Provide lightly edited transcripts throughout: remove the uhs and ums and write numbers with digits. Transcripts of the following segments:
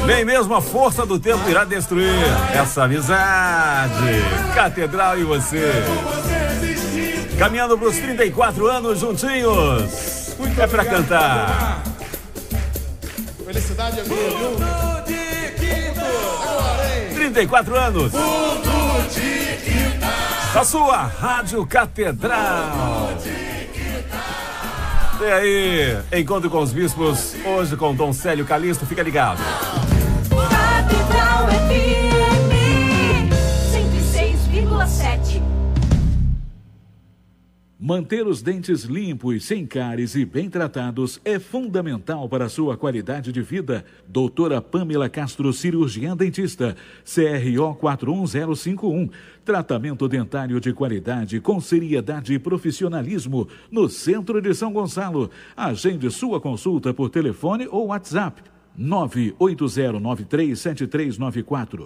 Nem mesmo a força do tempo irá destruir essa amizade. Catedral e você. Caminhando para os 34 anos juntinhos. É pra cantar. Felicidade é minha, viu? 34 anos. A sua Rádio Catedral. E aí, encontro com os bispos, hoje com Dom Célio Calixto, fica ligado. Catedral FM 106,7. Manter os dentes limpos, sem cáries e bem tratados é fundamental para a sua qualidade de vida. Doutora Pamela Castro, cirurgiã dentista, CRO 41051. Tratamento dentário de qualidade com seriedade e profissionalismo no centro de São Gonçalo. Agende sua consulta por telefone ou WhatsApp. 980937394.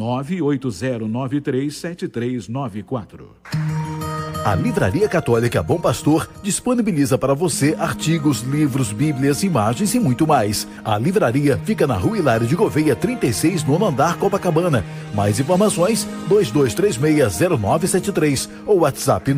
980937394. A Livraria Católica Bom Pastor disponibiliza para você artigos, livros, bíblias, imagens e muito mais. A livraria fica na Rua Hilário de Gouveia, 36, nono andar, Copacabana. Mais informações, 22360973 ou WhatsApp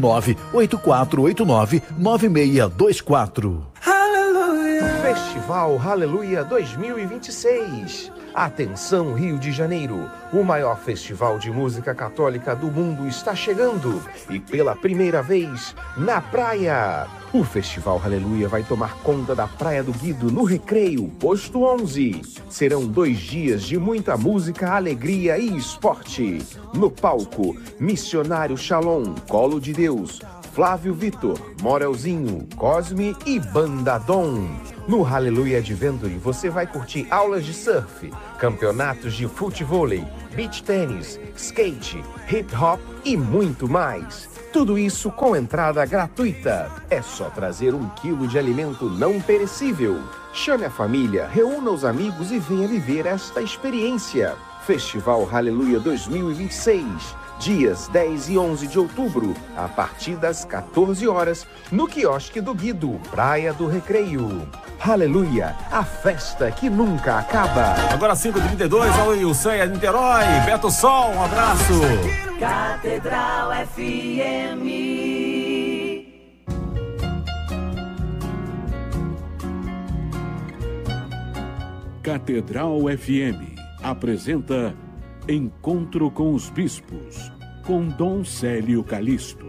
984899624. Festival Aleluia 2026. Atenção, Rio de Janeiro, o maior festival de música católica do mundo está chegando e pela primeira vez na praia. O Festival Aleluia vai tomar conta da Praia do Guido, no Recreio, posto 11. Serão 2 dias de muita música, alegria e esporte. No palco, Missionário Shalom, Colo de Deus, Flávio Vitor, Morelzinho, Cosme e Banda Dom. No Aleluia Adventure você vai curtir aulas de surf, campeonatos de futevôlei, beach tênis, skate, hip hop e muito mais. Tudo isso com entrada gratuita. É só trazer 1 quilo de alimento não perecível. Chame a família, reúna os amigos e venha viver esta experiência. Festival Aleluia 2026. Dias 10 e 11 de outubro, a partir das 14 horas, no quiosque do Guido, Praia do Recreio. Aleluia, a festa que nunca acaba. Agora 5h32, alô Ilceia, Niterói, Beto Sol, um abraço. Catedral FM. Catedral FM apresenta Encontro com os Bispos, com Dom Célio Calixto.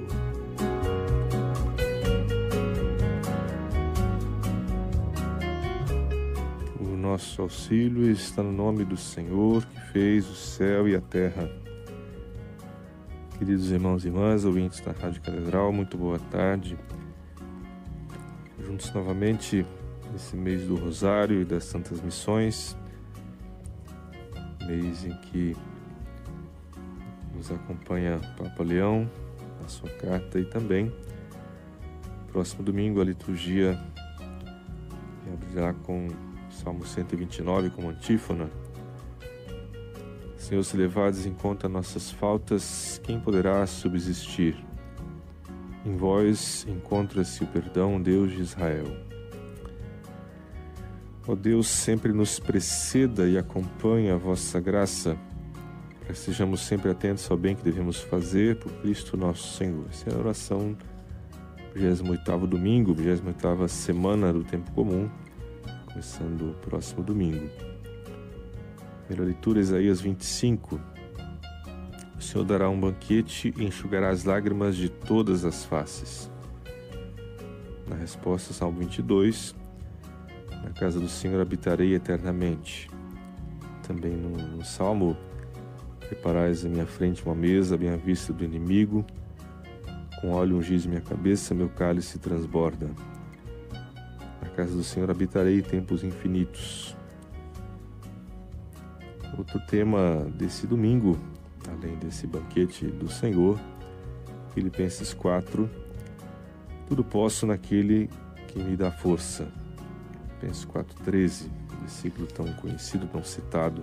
O nosso auxílio está no nome do Senhor, que fez o céu e a terra. Queridos irmãos e irmãs, ouvintes da Rádio Catedral, muito boa tarde. Juntos novamente nesse mês do Rosário e das Santas Missões, mês em que nos acompanha Papa Leão, na sua carta, e também, próximo domingo, a liturgia abrirá com Salmo 129 como antífona. Senhor, se levardes em conta nossas faltas, quem poderá subsistir? Em vós encontra-se o perdão, Deus de Israel. Ó Deus, sempre nos preceda e acompanha a vossa graça, para que sejamos sempre atentos ao bem que devemos fazer por Cristo nosso Senhor. Essa é a oração do 28º domingo, 28ª semana do tempo comum, começando o próximo domingo. Primeira leitura, Isaías 25. O Senhor dará um banquete e enxugará as lágrimas de todas as faces. Na resposta, Salmo 22. Na casa do Senhor habitarei eternamente. Também no Salmo, preparais à minha frente uma mesa, bem à vista do inimigo. Com óleo ungis minha cabeça, meu cálice transborda. Na casa do Senhor habitarei tempos infinitos. Outro tema desse domingo, além desse banquete do Senhor, Filipenses 4. Tudo posso naquele que me dá força. Filipenses 4,13, versículo tão conhecido, tão citado.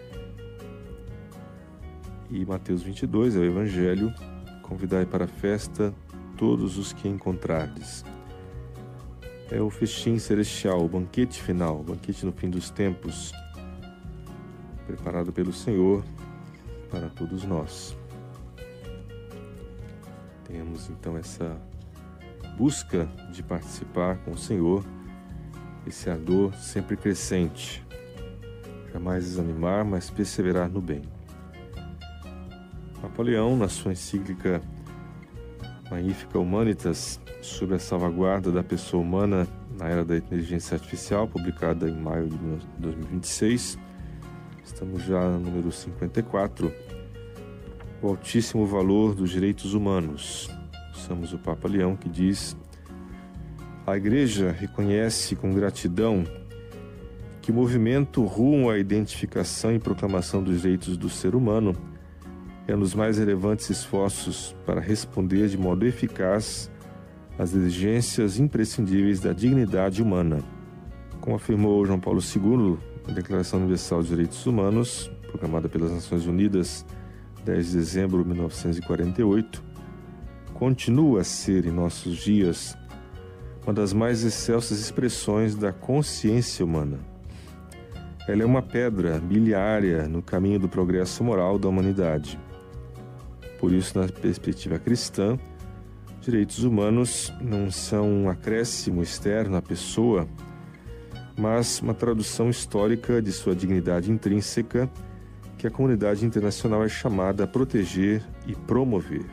E Mateus 22 é o Evangelho. Convidai para a festa todos os que encontrardes. É o festim celestial, o banquete final, o banquete no fim dos tempos. preparado pelo Senhor para todos nós. Tenhamos então essa busca de participar com o Senhor, esse ardor sempre crescente, jamais desanimar, mas perseverar no bem. Papa Leão, na sua encíclica Magnificat Humanitas, sobre a salvaguarda da pessoa humana na era da inteligência artificial, publicada em maio de 2026, estamos já no número 54, o altíssimo valor dos direitos humanos. Somos o Papa Leão que diz: a Igreja reconhece com gratidão que o movimento rumo à identificação e proclamação dos direitos do ser humano é um dos mais relevantes esforços para responder de modo eficaz às exigências imprescindíveis da dignidade humana. Como afirmou João Paulo II, na Declaração Universal dos Direitos Humanos, proclamada pelas Nações Unidas 10 de dezembro de 1948, continua a ser, em nossos dias, uma das mais excelsas expressões da consciência humana. Ela é uma pedra biliária no caminho do progresso moral da humanidade. Por isso, na perspectiva cristã, direitos humanos não são um acréscimo externo à pessoa, mas uma tradução histórica de sua dignidade intrínseca que a comunidade internacional é chamada a proteger e promover.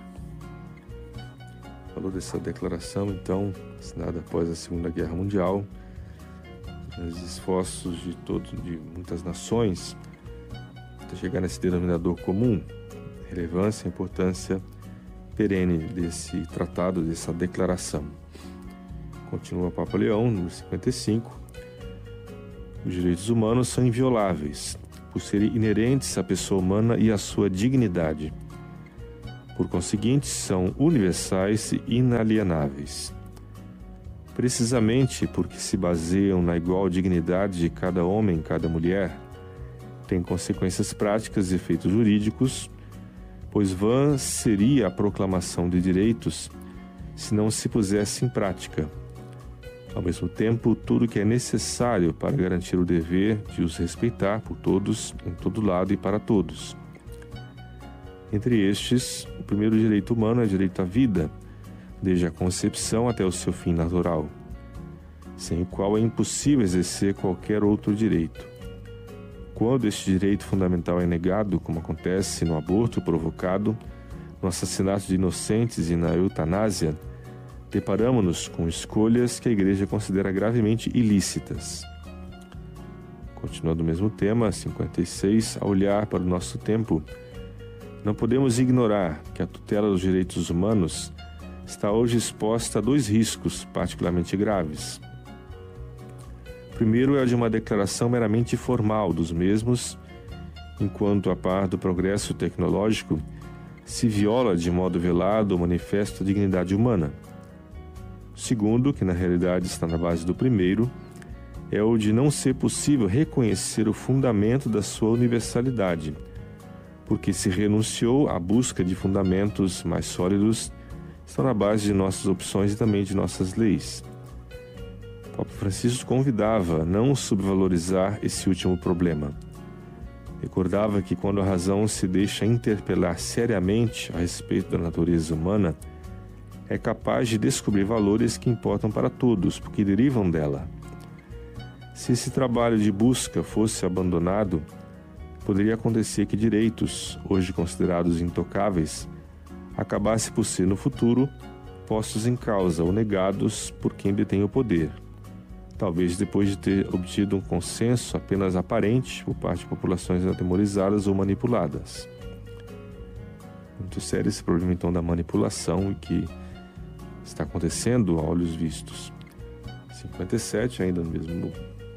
Falou dessa declaração, então, assinada após a Segunda Guerra Mundial, os esforços de muitas nações para chegar nesse denominador comum, relevância e importância perene desse tratado, dessa declaração. Continua o Papa Leão, número 55. Os direitos humanos são invioláveis, por serem inerentes à pessoa humana e à sua dignidade. Por conseguinte, são universais e inalienáveis. Precisamente porque se baseiam na igual dignidade de cada homem e cada mulher, têm consequências práticas e efeitos jurídicos, pois vã seria a proclamação de direitos se não se pusesse em prática. Ao mesmo tempo, tudo que é necessário para garantir o dever de os respeitar por todos, em todo lado e para todos. Entre estes, o primeiro direito humano é o direito à vida, desde a concepção até o seu fim natural, sem o qual é impossível exercer qualquer outro direito. Quando este direito fundamental é negado, como acontece no aborto provocado, no assassinato de inocentes e na eutanásia, deparamos-nos com escolhas que a Igreja considera gravemente ilícitas. Continuando o mesmo tema, 56, a olhar para o nosso tempo, não podemos ignorar que a tutela dos direitos humanos está hoje exposta a dois riscos particularmente graves. O primeiro é o de uma declaração meramente formal dos mesmos, enquanto, a par do progresso tecnológico, se viola de modo velado o manifesto da dignidade humana. O segundo, que na realidade está na base do primeiro, é o de não ser possível reconhecer o fundamento da sua universalidade, porque se renunciou à busca de fundamentos mais sólidos, estão na base de nossas opções e também de nossas leis. O Papa Francisco convidava a não subvalorizar esse último problema. Recordava que quando a razão se deixa interpelar seriamente a respeito da natureza humana, é capaz de descobrir valores que importam para todos, porque derivam dela. Se esse trabalho de busca fosse abandonado, poderia acontecer que direitos, hoje considerados intocáveis, acabasse por ser no futuro postos em causa ou negados por quem detém o poder, talvez depois de ter obtido um consenso apenas aparente por parte de populações atemorizadas ou manipuladas. Muito sério esse problema então da manipulação e que está acontecendo a olhos vistos. 57, ainda no mesmo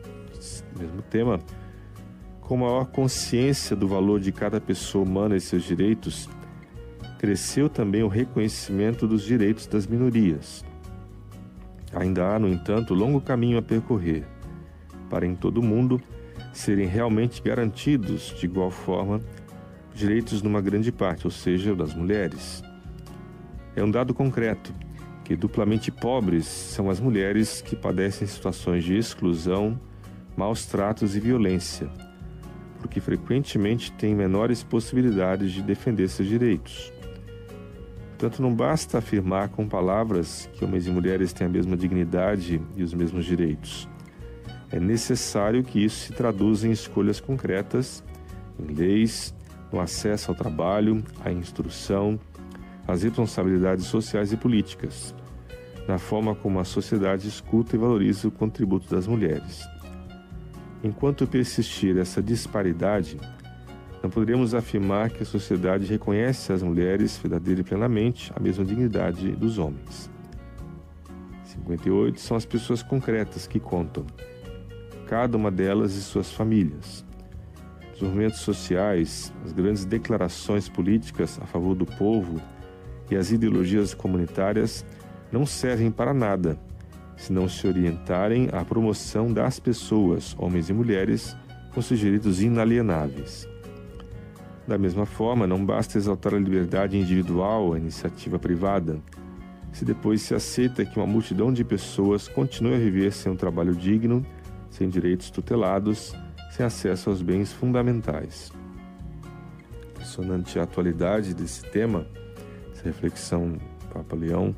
tema, com maior consciência do valor de cada pessoa humana e seus direitos, cresceu também o reconhecimento dos direitos das minorias. Ainda há, no entanto, longo caminho a percorrer, para em todo o mundo serem realmente garantidos, de igual forma, direitos numa grande parte, ou seja, das mulheres. É um dado concreto que duplamente pobres são as mulheres que padecem situações de exclusão, maus tratos e violência, porque frequentemente têm menores possibilidades de defender seus direitos. Portanto, não basta afirmar com palavras que homens e mulheres têm a mesma dignidade e os mesmos direitos. É necessário que isso se traduza em escolhas concretas, em leis, no acesso ao trabalho, à instrução, às responsabilidades sociais e políticas, na forma como a sociedade escuta e valoriza o contributo das mulheres. Enquanto persistir essa disparidade, não poderemos afirmar que a sociedade reconhece às mulheres verdadeira e plenamente a mesma dignidade dos homens. 58 são as pessoas concretas que contam, cada uma delas e suas famílias. Os movimentos sociais, as grandes declarações políticas a favor do povo e as ideologias comunitárias não servem para nada, se não se orientarem à promoção das pessoas, homens e mulheres, com seus direitos inalienáveis. Da mesma forma, não basta exaltar a liberdade individual, a iniciativa privada, se depois se aceita que uma multidão de pessoas continue a viver sem um trabalho digno, sem direitos tutelados, sem acesso aos bens fundamentais. Impressionante a atualidade desse tema, essa reflexão do Papa Leão,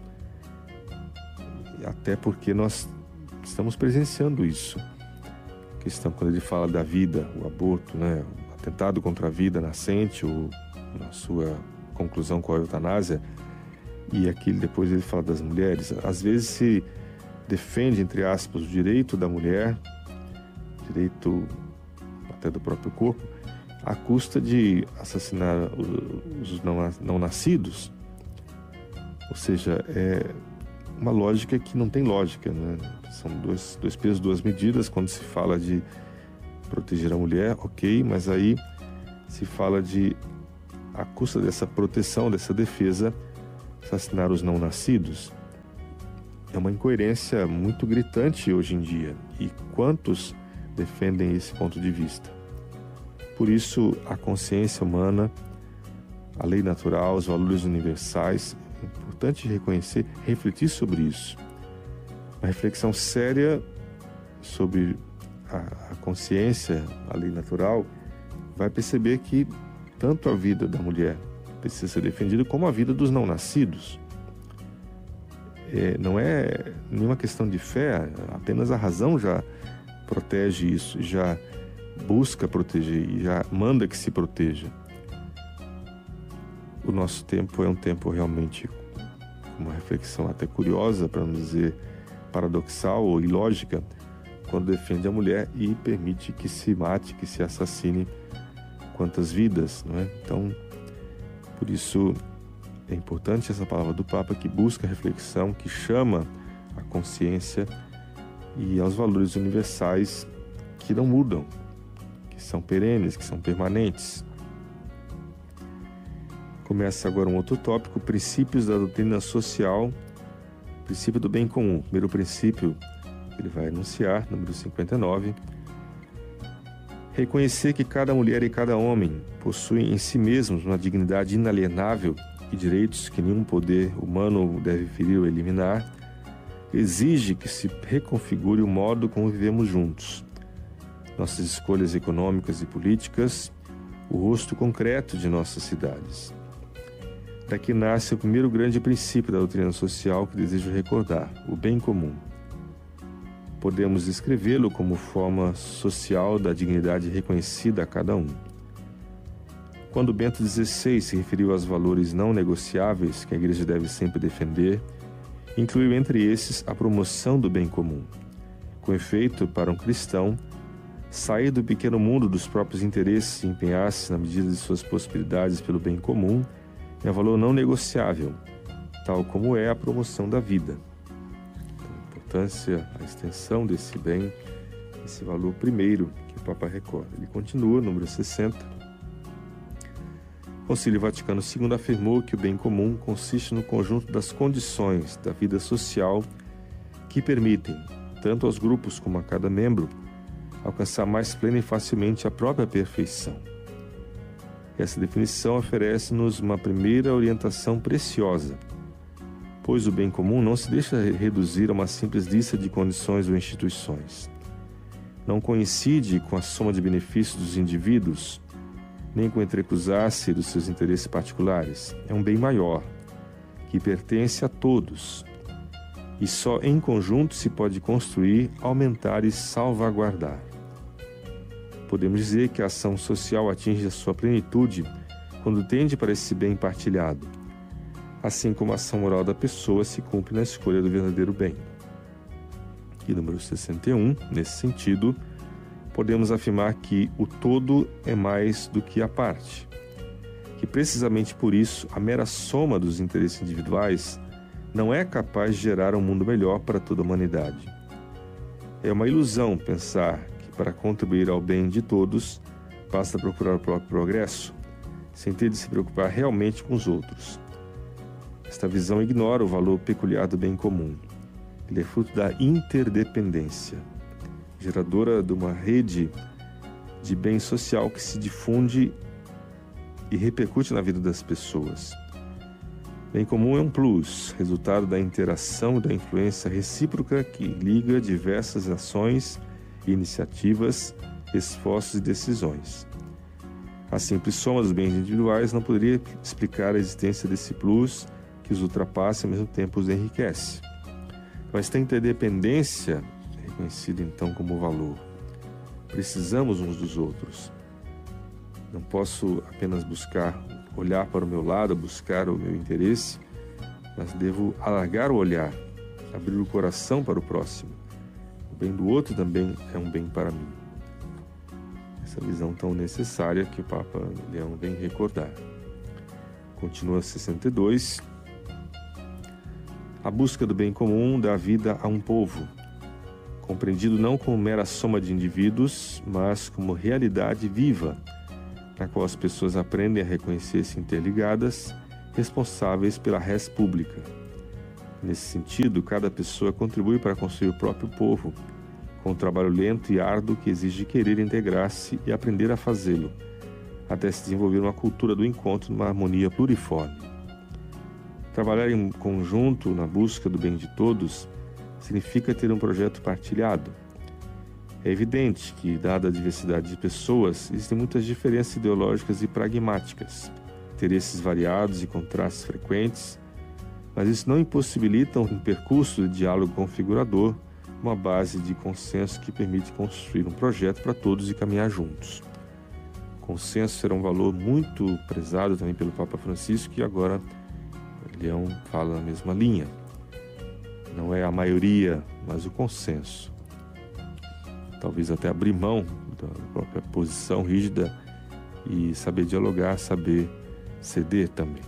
até porque nós estamos presenciando isso. A questão quando ele fala da vida, o aborto, né, o atentado contra a vida nascente, ou na sua conclusão com a eutanásia, e aqui depois ele fala das mulheres, às vezes se defende, entre aspas, o direito da mulher, direito até do próprio corpo, à custa de assassinar os não nascidos. Ou seja, é uma lógica que não tem lógica, né? São dois pesos, duas medidas. Quando se fala de proteger a mulher, ok, mas aí se fala de, à custa dessa proteção, dessa defesa, assassinar os não nascidos. É uma incoerência muito gritante hoje em dia. E quantos defendem esse ponto de vista? Por isso, a consciência humana, a lei natural, os valores universais, é importante reconhecer, refletir sobre isso. Uma reflexão séria sobre a consciência, a lei natural, vai perceber que tanto a vida da mulher precisa ser defendida como a vida dos não nascidos. Não é nenhuma questão de fé, apenas a razão já protege isso, já busca proteger e já manda que se proteja. O nosso tempo é um tempo realmente, uma reflexão até curiosa, para não dizer paradoxal ou ilógica, quando defende a mulher e permite que se mate, que se assassine quantas vidas, não é? Então, por isso é importante essa palavra do Papa, que busca a reflexão, que chama a consciência e aos valores universais que não mudam, que são perenes, que são permanentes. Começa agora um outro tópico, princípios da doutrina social, princípio do bem comum. Primeiro princípio que ele vai enunciar, número 59, reconhecer que cada mulher e cada homem possuem em si mesmos uma dignidade inalienável e direitos que nenhum poder humano deve ferir ou eliminar, exige que se reconfigure o modo como vivemos juntos. Nossas escolhas econômicas e políticas, o rosto concreto de nossas cidades. Daqui nasce o primeiro grande princípio da doutrina social que desejo recordar, o bem comum. Podemos descrevê-lo como forma social da dignidade reconhecida a cada um. Quando Bento XVI se referiu aos valores não negociáveis que a Igreja deve sempre defender, incluiu entre esses a promoção do bem comum. Com efeito, para um cristão, sair do pequeno mundo dos próprios interesses e empenhar-se na medida de suas possibilidades pelo bem comum é um valor não negociável, tal como é a promoção da vida. Então, a importância, a extensão desse bem, esse valor primeiro que o Papa recorda. Ele continua, número 60. O Concílio Vaticano II afirmou que o bem comum consiste no conjunto das condições da vida social que permitem, tanto aos grupos como a cada membro, alcançar mais plena e facilmente a própria perfeição. Essa definição oferece-nos uma primeira orientação preciosa, pois o bem comum não se deixa reduzir a uma simples lista de condições ou instituições. não coincide com a soma de benefícios dos indivíduos, nem com o entrecruzar-se dos seus interesses particulares. É um bem maior, que pertence a todos, e só em conjunto se pode construir, aumentar e salvaguardar. Podemos dizer que a ação social atinge a sua plenitude quando tende para esse bem partilhado, assim como a ação moral da pessoa se cumpre na escolha do verdadeiro bem. E número 61, nesse sentido, podemos afirmar que o todo é mais do que a parte, que precisamente por isso a mera soma dos interesses individuais não é capaz de gerar um mundo melhor para toda a humanidade. É uma ilusão pensar que para contribuir ao bem de todos basta procurar o próprio progresso, sem ter de se preocupar realmente com os outros. Esta visão ignora o valor peculiar do bem comum. Ele é fruto da interdependência, geradora de uma rede de bem social que se difunde e repercute na vida das pessoas. Bem comum é um plus, resultado da interação e da influência recíproca que liga diversas ações, iniciativas, esforços e decisões. A simples soma dos bens individuais não poderia explicar a existência desse plus que os ultrapassa e ao mesmo tempo os enriquece. Mas tem interdependência reconhecida então como valor. Precisamos uns dos outros. Não posso apenas olhar para o meu lado, buscar o meu interesse, mas devo alargar o olhar, abrir o coração para o próximo. O bem do outro também é um bem para mim. Essa visão tão necessária que o Papa Leão vem recordar. Continua 62. A busca do bem comum dá vida a um povo, compreendido não como mera soma de indivíduos, mas como realidade viva, na qual as pessoas aprendem a reconhecer-se interligadas, responsáveis pela res pública. Nesse sentido, cada pessoa contribui para construir o próprio povo, com um trabalho lento e árduo que exige querer integrar-se e aprender a fazê-lo, até se desenvolver uma cultura do encontro numa harmonia pluriforme. Trabalhar em conjunto na busca do bem de todos significa ter um projeto partilhado. É evidente que, dada a diversidade de pessoas, existem muitas diferenças ideológicas e pragmáticas, interesses variados e contrastes frequentes, mas isso não impossibilita um percurso de diálogo configurador, uma base de consenso que permite construir um projeto para todos e caminhar juntos. Consenso será um valor muito prezado também pelo Papa Francisco, que agora Leão fala na mesma linha. Não é a maioria, mas o consenso. Talvez até abrir mão da própria posição rígida e saber dialogar, saber ceder também.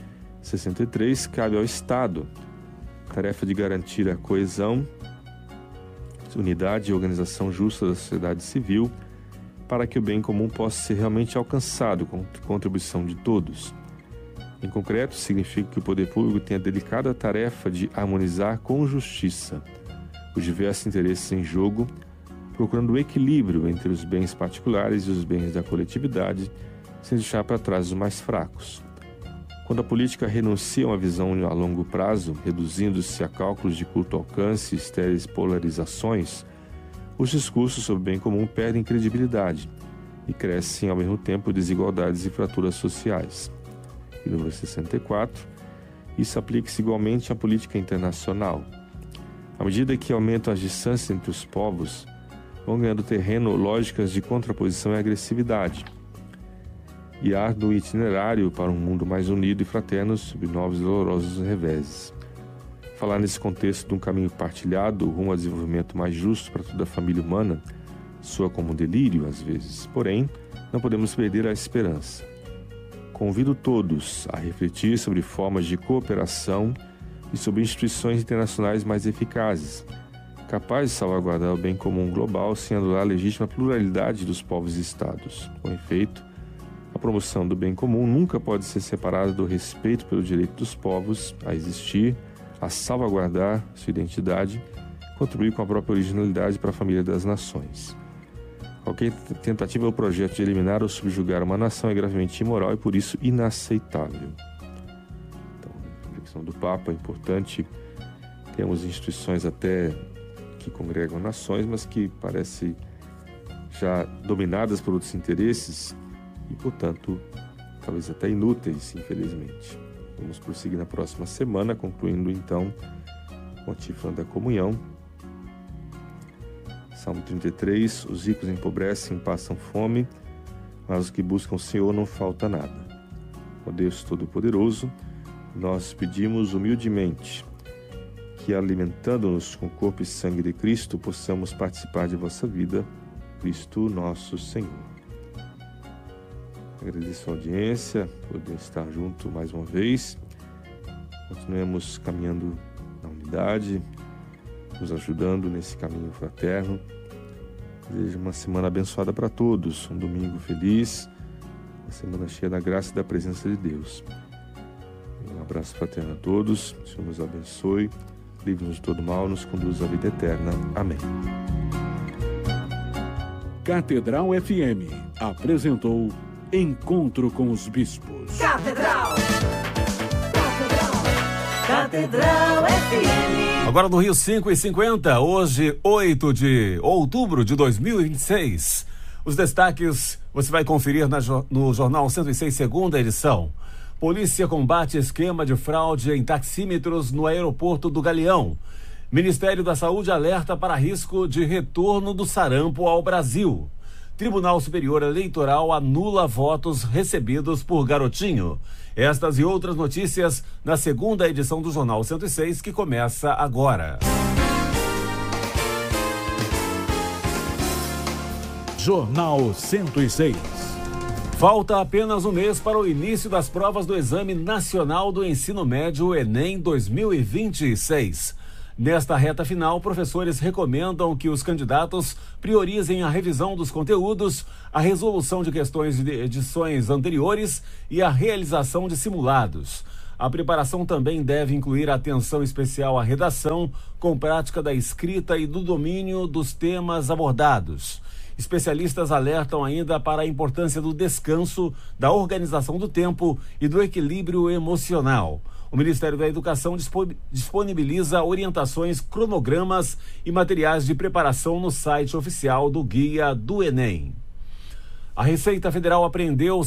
63. Cabe ao Estado a tarefa de garantir a coesão, unidade e organização justa da sociedade civil para que o bem comum possa ser realmente alcançado com contribuição de todos. Em concreto, significa que o poder público tem a delicada tarefa de harmonizar com justiça os diversos interesses em jogo, procurando o equilíbrio entre os bens particulares e os bens da coletividade, sem deixar para trás os mais fracos. Quando a política renuncia a uma visão a longo prazo, reduzindo-se a cálculos de curto alcance e estéreis polarizações, os discursos sobre o bem comum perdem credibilidade e crescem ao mesmo tempo desigualdades e fraturas sociais. E número 64, isso aplica-se igualmente à política internacional. À medida que aumentam as distâncias entre os povos, vão ganhando terreno lógicas de contraposição e agressividade, e árduo itinerário para um mundo mais unido e fraterno sob novos e dolorosos reveses. Falar nesse contexto de um caminho partilhado rumo ao desenvolvimento mais justo para toda a família humana soa como um delírio às vezes, porém, não podemos perder a esperança. Convido todos a refletir sobre formas de cooperação e sobre instituições internacionais mais eficazes, capazes de salvaguardar o bem comum global sem anular a legítima pluralidade dos povos e estados. Com efeito, a promoção do bem comum nunca pode ser separada do respeito pelo direito dos povos a existir, a salvaguardar sua identidade, contribuir com a própria originalidade para a família das nações. Qualquer tentativa ou projeto de eliminar ou subjugar uma nação é gravemente imoral e, por isso, inaceitável. Então, a reflexão do Papa é importante. Temos instituições até que congregam nações, mas que parece já dominadas por outros interesses e, portanto, talvez até inúteis, infelizmente. Vamos prosseguir na próxima semana, concluindo então com a Antífona da Comunhão. Salmo 33, os ricos empobrecem, passam fome, mas os que buscam o Senhor não falta nada. Ó Deus Todo-Poderoso, nós pedimos humildemente que, alimentando-nos com o corpo e sangue de Cristo, possamos participar de vossa vida, Cristo nosso Senhor. Agradeço a audiência, poder estar junto mais uma vez. Continuemos caminhando na unidade, nos ajudando nesse caminho fraterno. Desejo uma semana abençoada para todos, um domingo feliz, uma semana cheia da graça e da presença de Deus. Um abraço fraterno a todos, o Senhor nos abençoe, livre-nos de todo mal, nos conduz à vida eterna. Amém. Catedral FM apresentou Encontro com os Bispos. Catedral FM. Agora no Rio 5h50, hoje 8 de outubro de 2026. Os destaques você vai conferir no Jornal 106, segunda edição. Polícia combate esquema de fraude em taxímetros no aeroporto do Galeão. Ministério da Saúde alerta para risco de retorno do sarampo ao Brasil. Tribunal Superior Eleitoral anula votos recebidos por Garotinho. Estas e outras notícias na segunda edição do Jornal 106, que começa agora. Jornal 106. Falta apenas um mês para o início das provas do Exame Nacional do Ensino Médio Enem 2026. Nesta reta final, professores recomendam que os candidatos priorizem a revisão dos conteúdos, a resolução de questões de edições anteriores e a realização de simulados. A preparação também deve incluir atenção especial à redação, com prática da escrita e do domínio dos temas abordados. Especialistas alertam ainda para a importância do descanso, da organização do tempo e do equilíbrio emocional. O Ministério da Educação disponibiliza orientações, cronogramas e materiais de preparação no site oficial do Guia do Enem. A Receita Federal apreendeu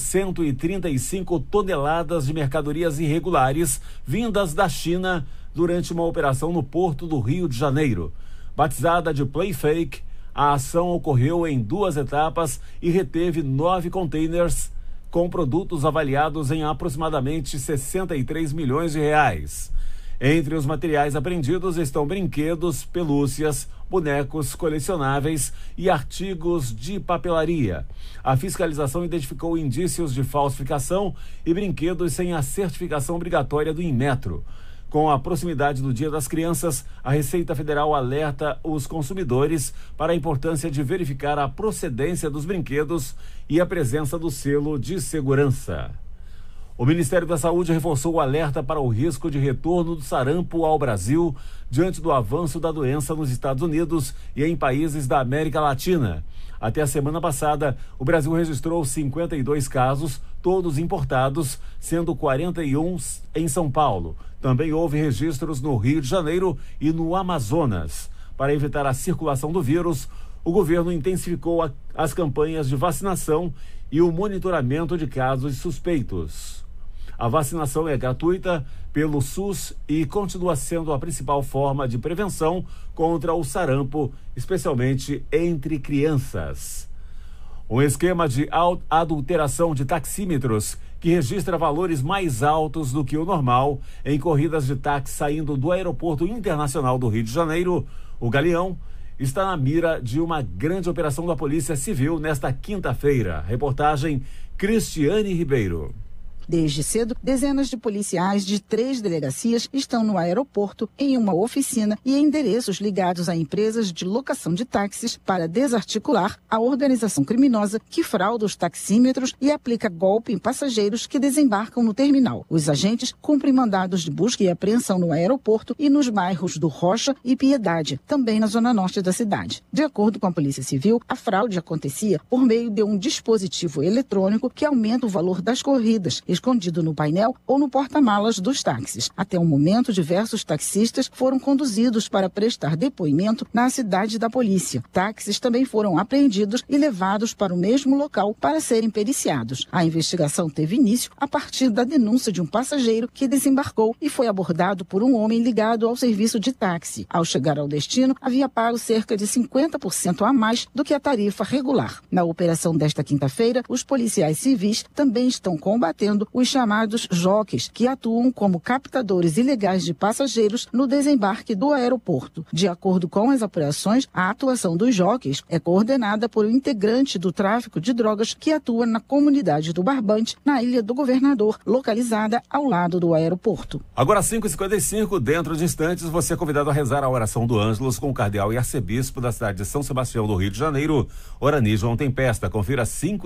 135 toneladas de mercadorias irregulares vindas da China durante uma operação no Porto do Rio de Janeiro. Batizada de Play Fake, a ação ocorreu em 2 etapas e reteve 9 containers com produtos avaliados em aproximadamente 63 milhões de reais. Entre os materiais apreendidos estão brinquedos, pelúcias, bonecos colecionáveis e artigos de papelaria. A fiscalização identificou indícios de falsificação e brinquedos sem a certificação obrigatória do Inmetro. Com a proximidade do Dia das Crianças, a Receita Federal alerta os consumidores para a importância de verificar a procedência dos brinquedos e a presença do selo de segurança. O Ministério da Saúde reforçou o alerta para o risco de retorno do sarampo ao Brasil diante do avanço da doença nos Estados Unidos e em países da América Latina. Até a semana passada, o Brasil registrou 52 casos, todos importados, sendo 41 em São Paulo. Também houve registros no Rio de Janeiro e no Amazonas. Para evitar a circulação do vírus, o governo intensificou as campanhas de vacinação e o monitoramento de casos suspeitos. A vacinação é gratuita pelo SUS e continua sendo a principal forma de prevenção contra o sarampo, especialmente entre crianças. Um esquema de adulteração de taxímetros que registra valores mais altos do que o normal em corridas de táxi saindo do Aeroporto Internacional do Rio de Janeiro, o Galeão, está na mira de uma grande operação da Polícia Civil nesta quinta-feira. Reportagem Cristiane Ribeiro. Desde cedo, dezenas de policiais de 3 delegacias estão no aeroporto, em uma oficina e em endereços ligados a empresas de locação de táxis para desarticular a organização criminosa que frauda os taxímetros e aplica golpe em passageiros que desembarcam no terminal. Os agentes cumprem mandados de busca e apreensão no aeroporto e nos bairros do Rocha e Piedade, também na zona norte da cidade. De acordo com a Polícia Civil, a fraude acontecia por meio de um dispositivo eletrônico que aumenta o valor das corridas, escondido no painel ou no porta-malas dos táxis. Até o momento, diversos taxistas foram conduzidos para prestar depoimento na cidade da polícia. Táxis também foram apreendidos e levados para o mesmo local para serem periciados. A investigação teve início a partir da denúncia de um passageiro que desembarcou e foi abordado por um homem ligado ao serviço de táxi. Ao chegar ao destino, havia pago cerca de 50% a mais do que a tarifa regular. Na operação desta quinta-feira, os policiais civis também estão combatendo os chamados jockeys, que atuam como captadores ilegais de passageiros no desembarque do aeroporto. De acordo com as apurações, a atuação dos jockeys é coordenada por um integrante do tráfico de drogas que atua na comunidade do Barbante, na Ilha do Governador, localizada ao lado do aeroporto. Agora 5h55, dentro de instantes, você é convidado a rezar a oração do Ângelus com o cardeal e arcebispo da cidade de São Sebastião do Rio de Janeiro, Orani João Tempesta. Confira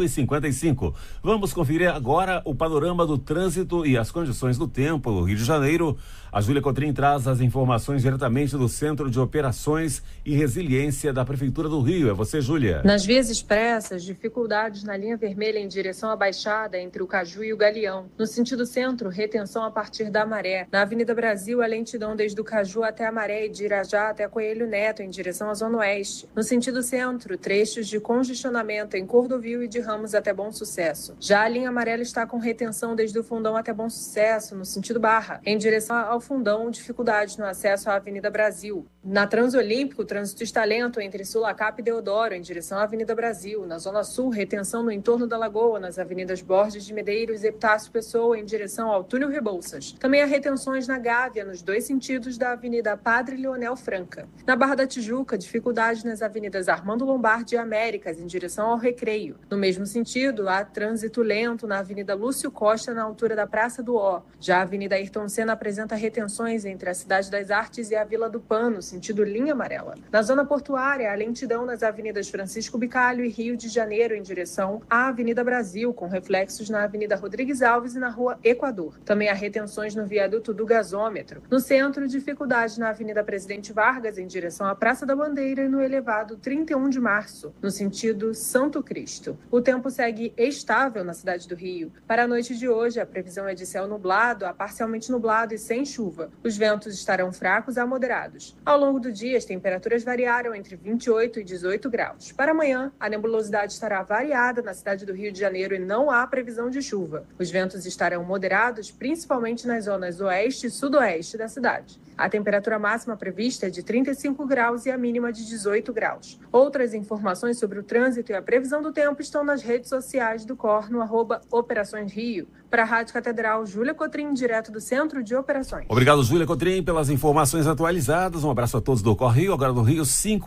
5h55. Vamos conferir agora o panorama do trânsito e as condições do tempo no Rio de Janeiro. A Júlia Cotrim traz as informações diretamente do Centro de Operações e Resiliência da Prefeitura do Rio. É você, Júlia. Nas vias expressas, dificuldades na linha vermelha em direção à Baixada, entre o Caju e o Galeão. No sentido centro, retenção a partir da Maré. Na Avenida Brasil, a lentidão desde o Caju até a Maré e de Irajá até Coelho Neto, em direção à Zona Oeste. No sentido centro, trechos de congestionamento em Cordovil e de Ramos até Bom Sucesso. Já a linha amarela está com retenção desde o Fundão até Bom Sucesso, no sentido Barra. Em direção ao Fundão, dificuldades no acesso à Avenida Brasil. Na Transolímpico, o trânsito está lento entre Sulacap e Deodoro, em direção à Avenida Brasil. Na Zona Sul, retenção no entorno da Lagoa, nas avenidas Borges de Medeiros e Epitácio Pessoa, em direção ao Túnel Rebouças. Também há retenções na Gávea, nos dois sentidos da Avenida Padre Leonel Franca. Na Barra da Tijuca, dificuldades nas avenidas Armando Lombardi e Américas, em direção ao Recreio. No mesmo sentido, há trânsito lento na Avenida Lúcio Costa, na altura da Praça do Ó. Já a Avenida Ayrton Senna apresenta retenções entre a Cidade das Artes e a Vila do Pano, sentido linha amarela. Na zona portuária, há lentidão nas avenidas Francisco Bicalho e Rio de Janeiro, em direção à Avenida Brasil, com reflexos na Avenida Rodrigues Alves e na Rua Equador. Também há retenções no viaduto do Gasômetro. No centro, dificuldade na Avenida Presidente Vargas, em direção à Praça da Bandeira e no elevado 31 de março, no sentido Santo Cristo. O tempo segue estável na cidade do Rio. Para a noite de hoje, a previsão é de céu nublado a parcialmente nublado e sem chuva. Os ventos estarão fracos a moderados. Ao longo do dia, as temperaturas variaram entre 28 e 18 graus. Para amanhã, a nebulosidade estará variada na cidade do Rio de Janeiro e não há previsão de chuva. Os ventos estarão moderados, principalmente nas zonas oeste e sudoeste da cidade. A temperatura máxima prevista é de 35 graus e a mínima de 18 graus. Outras informações sobre o trânsito e a previsão do tempo estão nas redes sociais do COR no @OperaçõesRio. Para a Rádio Catedral, Júlia Cotrim, direto do Centro de Operações. Obrigado, Júlia Cotrim, pelas informações atualizadas. Um abraço a todos do COR Rio. Agora no Rio,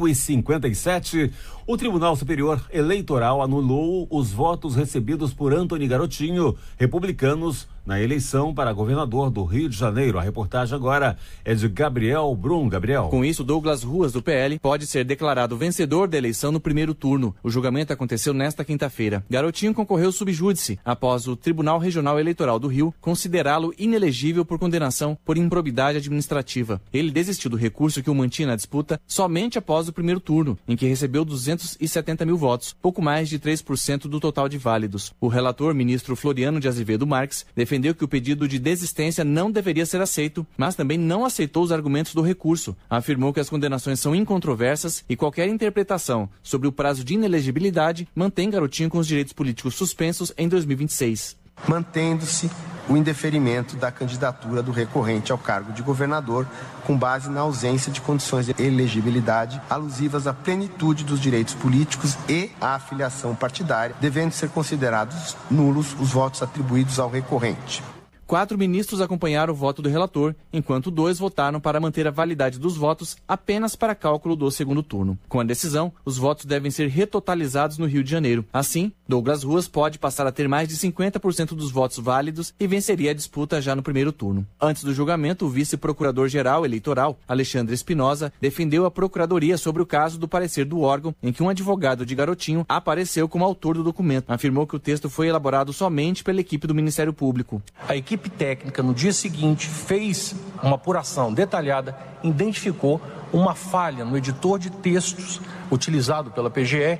5h57. O Tribunal Superior Eleitoral anulou os votos recebidos por Antony Garotinho, republicanos, na eleição para governador do Rio de Janeiro. A reportagem agora é de Gabriel Brum. Gabriel. Com isso, Douglas Ruas, do PL, pode ser declarado vencedor da eleição no primeiro turno. O julgamento aconteceu nesta quinta-feira. Garotinho concorreu sub júdice, após o Tribunal Regional Eleitoral do Rio considerá-lo inelegível por condenação por improbidade administrativa. Ele desistiu do recurso que o mantinha na disputa somente após o primeiro turno, em que recebeu 270 mil votos, pouco mais de 3% do total de válidos. O relator, ministro Floriano de Azevedo Marques, defendeu que o pedido de desistência não deveria ser aceito, mas também não aceitou os argumentos do recurso. Afirmou que as condenações são incontroversas e qualquer interpretação sobre o prazo de inelegibilidade mantém Garotinho com os direitos políticos suspensos em 2026. Mantendo-se o indeferimento da candidatura do recorrente ao cargo de governador com base na ausência de condições de elegibilidade alusivas à plenitude dos direitos políticos e à afiliação partidária, devendo ser considerados nulos os votos atribuídos ao recorrente. 4 ministros acompanharam o voto do relator, enquanto 2 votaram para manter a validade dos votos apenas para cálculo do segundo turno. Com a decisão, os votos devem ser retotalizados no Rio de Janeiro. Assim, Douglas Ruas pode passar a ter mais de 50% dos votos válidos e venceria a disputa já no primeiro turno. Antes do julgamento, o vice-procurador-geral eleitoral, Alexandre Espinosa, defendeu a procuradoria sobre o caso do parecer do órgão em que um advogado de Garotinho apareceu como autor do documento. Afirmou que o texto foi elaborado somente pela equipe do Ministério Público. A equipe técnica, no dia seguinte, fez uma apuração detalhada, identificou uma falha no editor de textos utilizado pela PGE,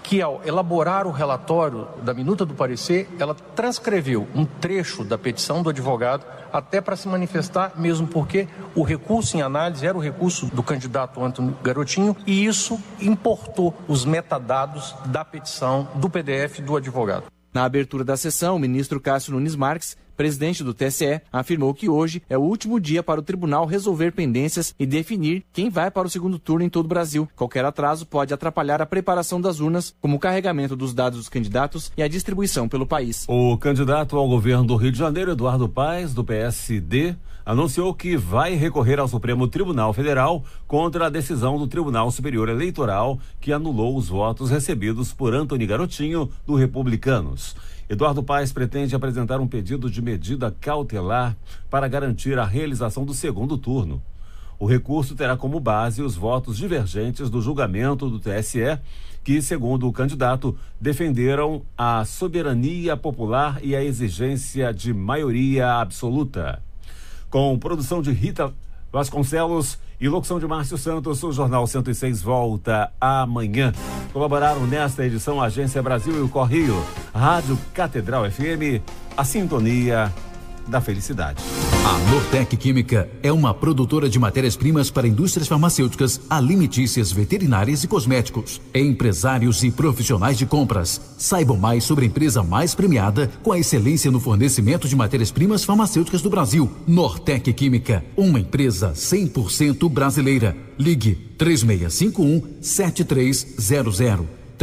que ao elaborar o relatório da minuta do parecer, ela transcreveu um trecho da petição do advogado até para se manifestar, mesmo porque o recurso em análise era o recurso do candidato Antônio Garotinho e isso importou os metadados da petição, do PDF do advogado. Na abertura da sessão, o ministro Cássio Nunes Marques, presidente do TSE, afirmou que hoje é o último dia para o tribunal resolver pendências e definir quem vai para o segundo turno em todo o Brasil. Qualquer atraso pode atrapalhar a preparação das urnas, como o carregamento dos dados dos candidatos e a distribuição pelo país. O candidato ao governo do Rio de Janeiro, Eduardo Paes, do PSD, anunciou que vai recorrer ao Supremo Tribunal Federal contra a decisão do Tribunal Superior Eleitoral que anulou os votos recebidos por Antônio Garotinho, do Republicanos. Eduardo Paes pretende apresentar um pedido de medida cautelar para garantir a realização do segundo turno. O recurso terá como base os votos divergentes do julgamento do TSE, que, segundo o candidato, defenderam a soberania popular e a exigência de maioria absoluta. Com produção de Rita Vasconcelos e locução de Márcio Santos, o Jornal 106 volta amanhã. Colaboraram nesta edição a Agência Brasil e o Correio, Rádio Catedral FM, a sintonia da felicidade. A Nortec Química é uma produtora de matérias-primas para indústrias farmacêuticas, alimentícias, veterinárias e cosméticos. Empresários e profissionais de compras. Saibam mais sobre a empresa mais premiada com a excelência no fornecimento de matérias-primas farmacêuticas do Brasil. Nortec Química, uma empresa 100% brasileira. Ligue 3651-7300.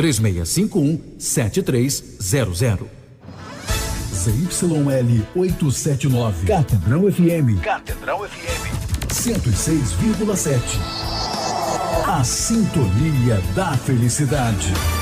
3651-7300. ZYL 879. Catedral FM. Catedral FM. 106,7. A sintonia da felicidade.